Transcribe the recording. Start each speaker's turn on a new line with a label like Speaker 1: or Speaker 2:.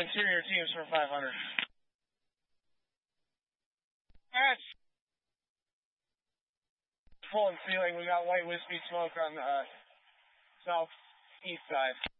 Speaker 1: interior teams for 500. That's full and ceiling. We got white whiskey smoke on the southeast side.